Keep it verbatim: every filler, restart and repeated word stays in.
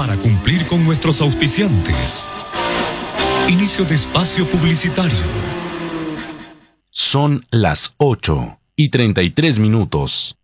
para cumplir con nuestros auspiciantes. Inicio de espacio publicitario. Son las ocho y treinta y tres minutos.